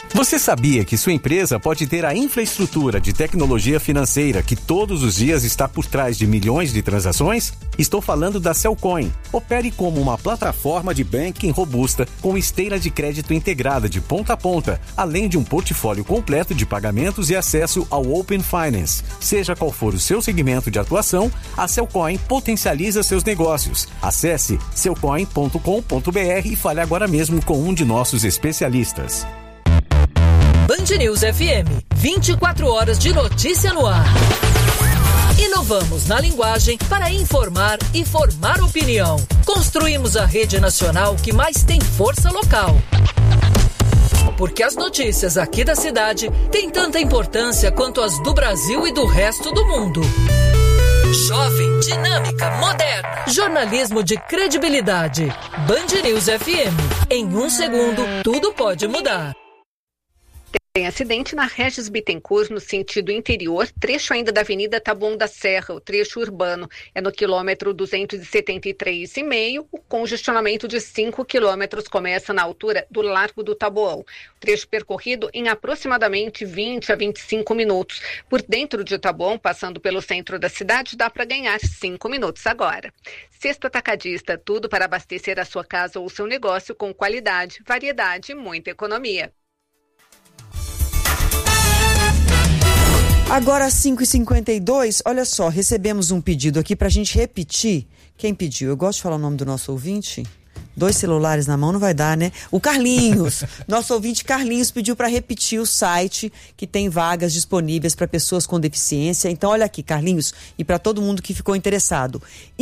Você sabia que sua empresa pode ter a infraestrutura de tecnologia financeira que todos os dias está por trás de milhões de transações? Estou falando da Cellcoin. Opere como uma plataforma de banking robusta com esteira de crédito integrada de ponta a ponta, além de um portfólio completo de pagamentos e acesso ao Open Finance. Seja qual for o seu segmento de atuação, a Cellcoin potencializa seus negócios. Acesse cellcoin.com.br e fale agora mesmo com um de nossos especialistas. Band News FM, 24 horas de notícia no ar. Inovamos na linguagem para informar e formar opinião. Construímos a rede nacional que mais tem força local. Porque as notícias aqui da cidade têm tanta importância quanto as do Brasil e do resto do mundo. Jovem, dinâmica, moderna. Jornalismo de credibilidade. Band News FM. Em um segundo, tudo pode mudar. Tem acidente na Regis Bittencourt, no sentido interior, trecho ainda da Avenida Taboão da Serra, o trecho urbano. É no quilômetro 273,5, o congestionamento de 5 quilômetros começa na altura do Largo do Taboão. O trecho percorrido em aproximadamente 20 a 25 minutos. Por dentro de Taboão, passando pelo centro da cidade, dá para ganhar 5 minutos agora. Cesto Atacadista, tudo para abastecer a sua casa ou o seu negócio com qualidade, variedade e muita economia. Agora, 5h52, olha só, recebemos um pedido aqui pra gente repetir. Quem pediu? Eu gosto de falar o nome do nosso ouvinte. 2 celulares na mão não vai dar, né? O Carlinhos, nosso ouvinte Carlinhos pediu para repetir o site que tem vagas disponíveis para pessoas com deficiência. Então, olha aqui, Carlinhos, e para todo mundo que ficou interessado.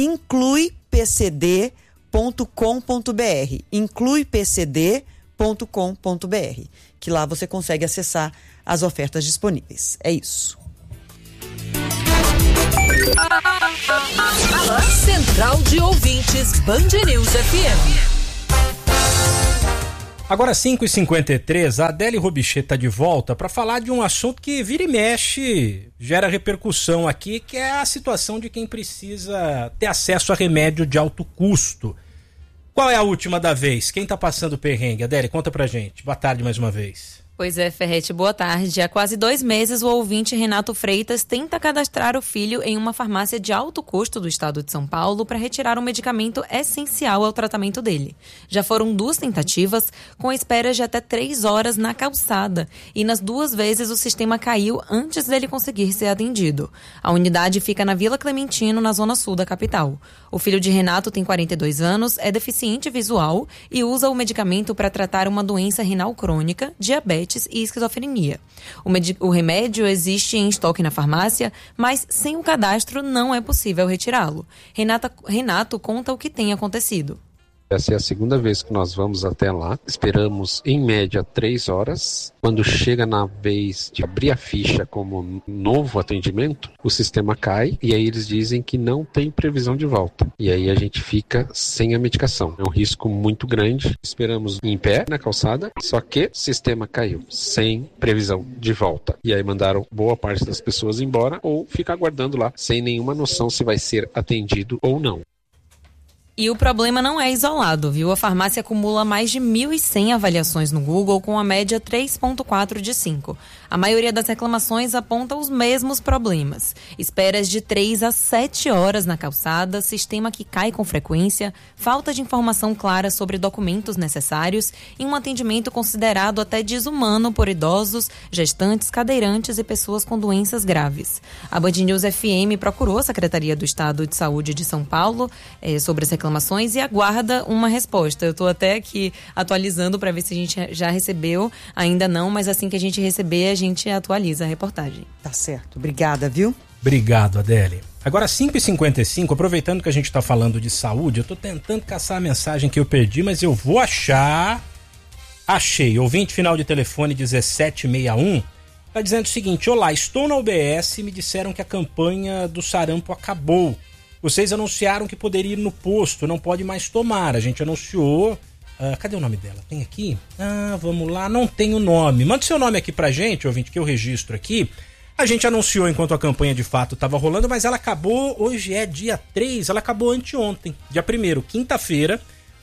incluipcd.com.br incluipcd.com.br, que lá você consegue acessar as ofertas disponíveis. É isso. Central de Ouvintes, Band News FM. Agora 5h53, a Adélia Robichê está de volta para falar de um assunto que vira e mexe, gera repercussão aqui, que é a situação de quem precisa ter acesso a remédio de alto custo. Qual é a última da vez? Quem está passando perrengue? Adélia, conta pra gente. Boa tarde mais uma vez. Pois é, Ferretti, boa tarde. Há quase 2 meses, o ouvinte Renato Freitas tenta cadastrar o filho em uma farmácia de alto custo do estado de São Paulo para retirar um medicamento essencial ao tratamento dele. Já foram 2 tentativas, com esperas de até 3 horas na calçada, e nas 2 vezes o sistema caiu antes dele conseguir ser atendido. A unidade fica na Vila Clementino, na zona sul da capital. O filho de Renato tem 42 anos, é deficiente visual e usa o medicamento para tratar uma doença renal crônica, diabetes e esquizofrenia. O remédio existe em estoque na farmácia, mas sem o cadastro não é possível retirá-lo. Renato conta o que tem acontecido. Essa é a segunda vez que nós vamos até lá. Esperamos, em média, 3 horas. Quando chega na vez de abrir a ficha como novo atendimento, o sistema cai e aí eles dizem que não tem previsão de volta. E aí a gente fica sem a medicação. É um risco muito grande. Esperamos em pé na calçada, só que o sistema caiu, sem previsão de volta. E aí mandaram boa parte das pessoas embora ou ficar aguardando lá, sem nenhuma noção se vai ser atendido ou não. E o problema não é isolado, viu? A farmácia acumula mais de 1.100 avaliações no Google, com a média 3,4 de 5. A maioria das reclamações aponta os mesmos problemas. Esperas de 3 a 7 horas na calçada, sistema que cai com frequência, falta de informação clara sobre documentos necessários e um atendimento considerado até desumano por idosos, gestantes, cadeirantes e pessoas com doenças graves. A Band News FM procurou a Secretaria do Estado de Saúde de São Paulo sobre as reclamações e aguarda uma resposta. Eu estou até aqui atualizando para ver se a gente já recebeu. Ainda não, mas assim que a gente receber, a gente atualiza a reportagem. Tá certo. Obrigada, viu? Obrigado, Adélia. Agora 5h55, aproveitando que a gente está falando de saúde, eu estou tentando caçar a mensagem que eu perdi, mas eu vou achar. Achei. Ouvinte final de telefone 1761 está dizendo o seguinte: olá, estou na UBS e me disseram que a campanha do sarampo acabou. Vocês anunciaram que poderia ir no posto, não pode mais tomar. A gente anunciou. Cadê o nome dela? Tem aqui? Vamos lá, não tem o nome. Manda seu nome aqui pra gente, ouvinte, que eu registro aqui. A gente anunciou enquanto a campanha de fato estava rolando, mas ela acabou, hoje é dia 3, ela acabou anteontem, dia 1º, quinta-feira.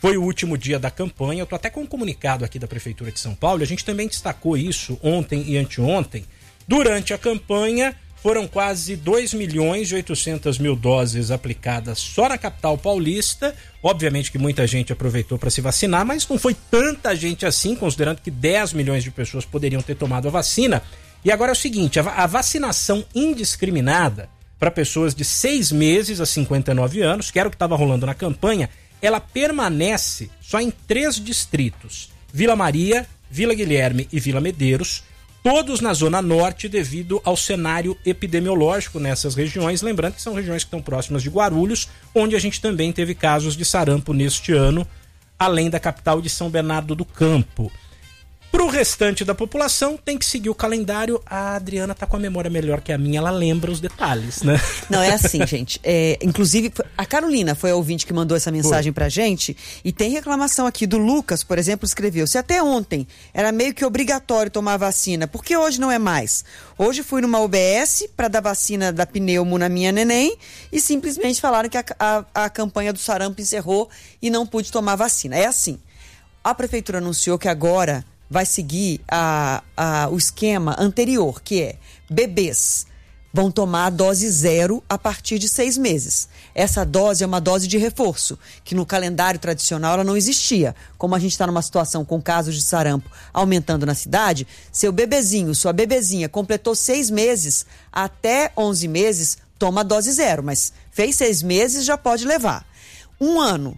foi o último dia da campanha. Eu estou até com um comunicado aqui da Prefeitura de São Paulo. A gente também destacou isso ontem e anteontem. Durante a campanha, foram quase 2.800.000 doses aplicadas só na capital paulista. Obviamente que muita gente aproveitou para se vacinar, mas não foi tanta gente assim, considerando que 10 milhões de pessoas poderiam ter tomado a vacina. E agora é o seguinte, a vacinação indiscriminada para pessoas de 6 meses a 59 anos, que era o que estava rolando na campanha, ela permanece só em 3 distritos: Vila Maria, Vila Guilherme e Vila Medeiros, todos na Zona Norte devido ao cenário epidemiológico nessas regiões. Lembrando que são regiões que estão próximas de Guarulhos, onde a gente também teve casos de sarampo neste ano, além da capital de São Bernardo do Campo. Para o restante da população, tem que seguir o calendário. A Adriana tá com a memória melhor que a minha, ela lembra os detalhes, né? Não, é assim, gente. Inclusive, a Carolina foi a ouvinte que mandou essa mensagem pra gente. E tem reclamação aqui do Lucas, por exemplo, escreveu: se até ontem era meio que obrigatório tomar vacina, por que hoje não é mais? Hoje fui numa UBS para dar vacina da pneumo na minha neném e simplesmente falaram que a campanha do sarampo encerrou e não pude tomar vacina. É assim, a prefeitura anunciou que agora vai seguir o esquema anterior, que é: bebês vão tomar a dose 0 a partir de 6 meses. Essa dose é uma dose de reforço, que no calendário tradicional ela não existia. Como a gente está numa situação com casos de sarampo aumentando na cidade, seu bebezinho, sua bebezinha completou 6 meses, até 11 meses, toma a dose 0, mas fez 6 meses, já pode levar. 1 ano.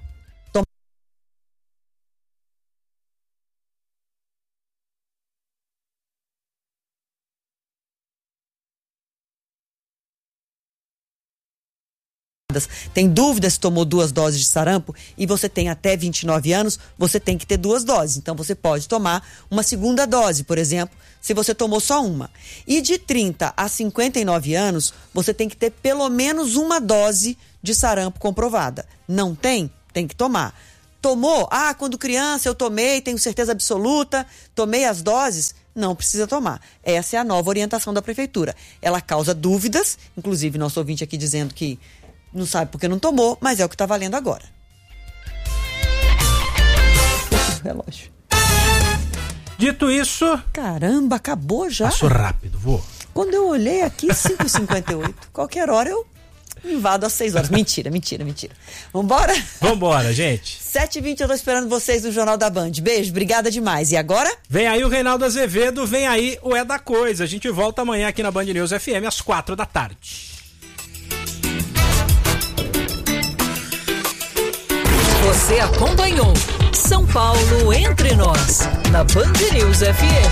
Tem dúvida se tomou 2 doses de sarampo e você tem até 29 anos, você tem que ter 2 doses. Então você pode tomar uma segunda dose, por exemplo, se você tomou só uma. E de 30 a 59 anos, você tem que ter pelo menos 1 dose de sarampo comprovada. Não tem? Tem que tomar. Tomou? Quando criança eu tomei, tenho certeza absoluta, tomei as doses. Não precisa tomar. Essa é a nova orientação da prefeitura. Ela causa dúvidas, inclusive nosso ouvinte aqui dizendo que não sabe porque não tomou, mas é o que está valendo agora. Relógio. Dito isso... Caramba, acabou já? Passou rápido, vou. Quando eu olhei aqui, 5h58. Qualquer hora eu invado às 6 horas. Mentira. Vambora? Vambora, gente. 7h20, eu tô esperando vocês no Jornal da Band. Beijo, obrigada demais. E agora? Vem aí o Reinaldo Azevedo, vem aí o É da Coisa. A gente volta amanhã aqui na Band News FM às 4 da tarde. Você acompanhou São Paulo Entre Nós, na Band News FM.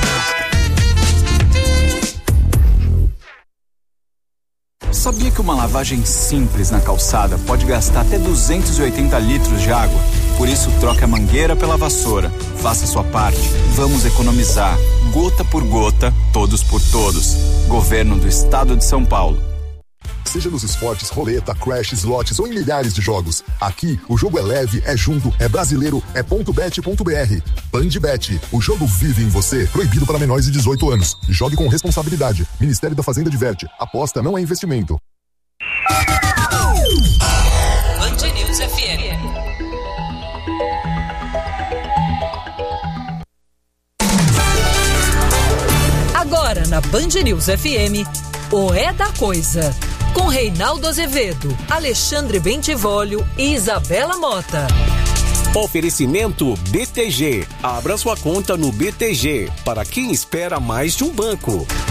Sabia que uma lavagem simples na calçada pode gastar até 280 litros de água? Por isso, troque a mangueira pela vassoura. Faça sua parte. Vamos economizar. Gota por gota, todos por todos. Governo do Estado de São Paulo. Seja nos esportes, roleta, crash, slots ou em milhares de jogos. Aqui, o jogo é leve, é junto, é brasileiro, é .bet.br. Bandbet, o jogo vive em você. Proibido para menores de 18 anos. Jogue com responsabilidade. Ministério da Fazenda diverte. Aposta não é investimento. Band News FM. Agora na Band News FM, o É da Coisa. Com Reinaldo Azevedo, Alexandre Bentivolio e Isabela Mota. Oferecimento BTG. Abra sua conta no BTG, para quem espera mais de um banco.